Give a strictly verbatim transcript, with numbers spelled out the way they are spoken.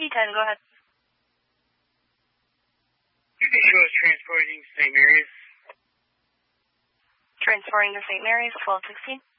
ten, go ahead. You can show us transporting Saint Mary's. Transporting to Saint Mary's, twelve sixteen.